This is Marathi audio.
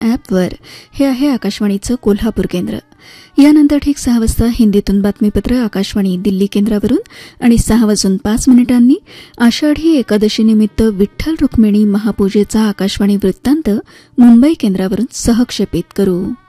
ॲपवर. हे आहे आकाशवाणीचं कोल्हापूर केंद्र. यानंतर ठीक 6 वाजता हिंदीतून बातमीपत्र आकाशवाणी दिल्ली केंद्रावरून आणि 6:05 आषाढी एकादशीनिमित्त विठ्ठल रुक्मिणी महापूजेचा आकाशवाणी वृत्तांत मुंबई केंद्रावरून सहक्षेपित करू.